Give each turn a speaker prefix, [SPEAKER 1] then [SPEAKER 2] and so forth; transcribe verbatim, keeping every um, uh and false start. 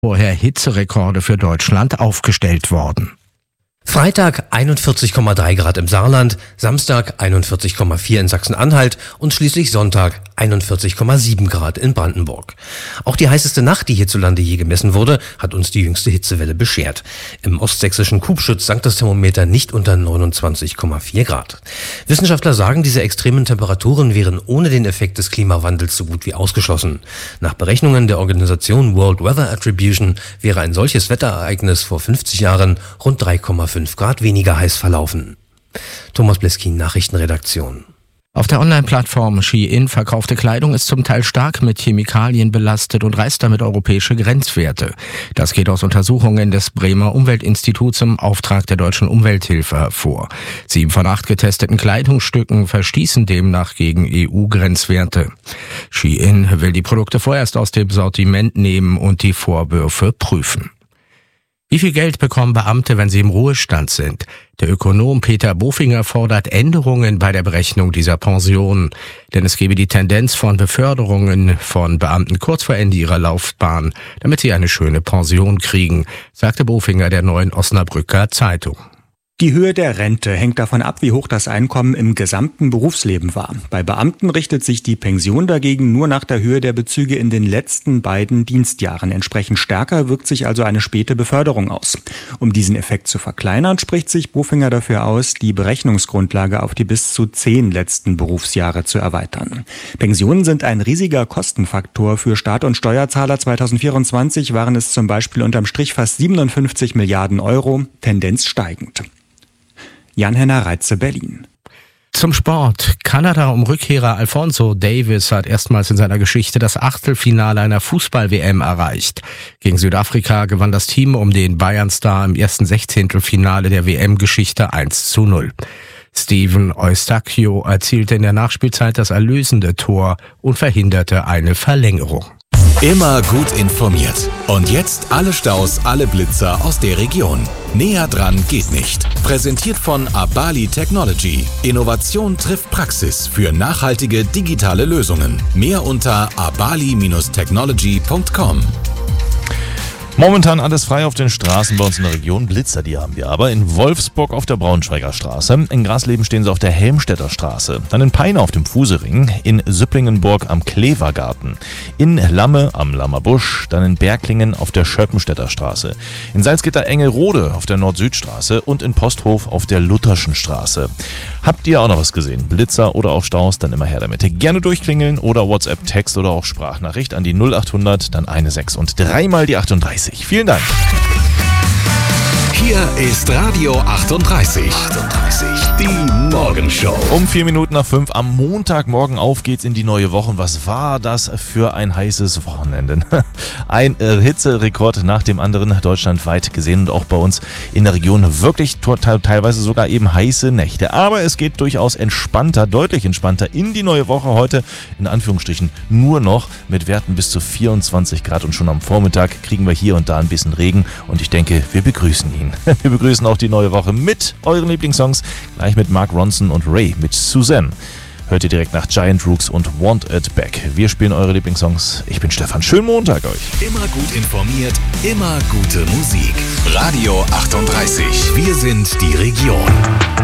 [SPEAKER 1] vorher Hitzerekorde für Deutschland aufgestellt worden.
[SPEAKER 2] Freitag einundvierzig Komma drei Grad im Saarland, Samstag einundvierzig Komma vier in Sachsen-Anhalt und schließlich Sonntag einundvierzig Komma sieben Grad in Brandenburg. Auch die heißeste Nacht, die hierzulande je gemessen wurde, hat uns die jüngste Hitzewelle beschert. Im ostsächsischen Kubschütz sank das Thermometer nicht unter neunundzwanzig Komma vier Grad. Wissenschaftler sagen, diese extremen Temperaturen wären ohne den Effekt des Klimawandels so gut wie ausgeschlossen. Nach Berechnungen der Organisation World Weather Attribution wäre ein solches Wetterereignis vor fünfzig Jahren rund drei Komma fünf Grad weniger heiß verlaufen. Thomas Bleskin, Nachrichtenredaktion.
[SPEAKER 1] Auf der Online-Plattform Shein verkaufte Kleidung ist zum Teil stark mit Chemikalien belastet und reißt damit europäische Grenzwerte. Das geht aus Untersuchungen des Bremer Umweltinstituts im Auftrag der Deutschen Umwelthilfe hervor. Sieben von acht getesteten Kleidungsstücken verstießen demnach gegen E U-Grenzwerte. Shein will die Produkte vorerst aus dem Sortiment nehmen und die Vorwürfe prüfen. Wie viel Geld bekommen Beamte, wenn sie im Ruhestand sind? Der Ökonom Peter Bofinger fordert Änderungen bei der Berechnung dieser Pensionen. Denn es gebe die Tendenz von Beförderungen von Beamten kurz vor Ende ihrer Laufbahn, damit sie eine schöne Pension kriegen, sagte Bofinger der Neuen Osnabrücker Zeitung.
[SPEAKER 3] Die Höhe der Rente hängt davon ab, wie hoch das Einkommen im gesamten Berufsleben war. Bei Beamten richtet sich die Pension dagegen nur nach der Höhe der Bezüge in den letzten beiden Dienstjahren. Entsprechend stärker wirkt sich also eine späte Beförderung aus. Um diesen Effekt zu verkleinern, spricht sich Bofinger dafür aus, die Berechnungsgrundlage auf die bis zu zehn letzten Berufsjahre zu erweitern. Pensionen sind ein riesiger Kostenfaktor für Staat und Steuerzahler. zweitausendvierundzwanzig waren es zum Beispiel unterm Strich fast siebenundfünfzig Milliarden Euro, Tendenz steigend. Jan-Henner Reitze, Berlin.
[SPEAKER 1] Zum Sport. Kanada um Rückkehrer Alphonso Davies hat erstmals in seiner Geschichte das Achtelfinale einer Fußball-W M erreicht. Gegen Südafrika gewann das Team um den Bayern-Star im ersten Sechzehntelfinale der W M-Geschichte eins zu null. Steven Eustáquio erzielte in der Nachspielzeit das erlösende Tor und verhinderte eine Verlängerung.
[SPEAKER 4] Immer gut informiert. Und jetzt alle Staus, alle Blitzer aus der Region. Näher dran geht nicht. Präsentiert von Abali Technology. Innovation trifft Praxis für nachhaltige digitale Lösungen. Mehr unter abali Bindestrich technology Punkt com.
[SPEAKER 5] Momentan alles frei auf den Straßen bei uns in der Region. Blitzer, die haben wir aber. In Wolfsburg auf der Braunschweiger Straße. In Grasleben stehen sie auf der Helmstedter Straße. Dann in Peine auf dem Fusering. In Süpplingenburg am Klevergarten. In Lamme am Lammerbusch. Dann in Berglingen auf der Schöppenstädter Straße. In Salzgitter-Engelrode auf der Nord-Süd-Straße. Und in Posthof auf der Lutherschen Straße. Habt ihr auch noch was gesehen? Blitzer oder auch Staus? Dann immer her damit. Gerne durchklingeln oder WhatsApp, Text oder auch Sprachnachricht an die null achthundert, dann eine sechs und dreimal die achtunddreißig. Vielen Dank.
[SPEAKER 4] Hier ist Radio achtunddreißig. achtunddreißig. Die Morgenshow.
[SPEAKER 5] Um vier Minuten nach fünf am Montagmorgen auf geht's in die neue Woche. Und was war das für ein heißes Wochenende? Ein äh, Hitzerekord nach dem anderen deutschlandweit gesehen und auch bei uns in der Region wirklich teilweise sogar eben heiße Nächte. Aber es geht durchaus entspannter, deutlich entspannter in die neue Woche. Heute in Anführungsstrichen nur noch mit Werten bis zu vierundzwanzig Grad und schon am Vormittag kriegen wir hier und da ein bisschen Regen und ich denke, wir begrüßen ihn. Wir begrüßen auch die neue Woche mit euren Lieblingssongs, gleich mit Mark Ronson und Ray mit Suzanne. Hört ihr direkt nach Giant Rooks und Want It Back. Wir spielen eure Lieblingssongs. Ich bin Stefan. Schönen Montag euch.
[SPEAKER 4] Immer gut informiert, immer gute Musik. Radio achtunddreißig. Wir sind die Region.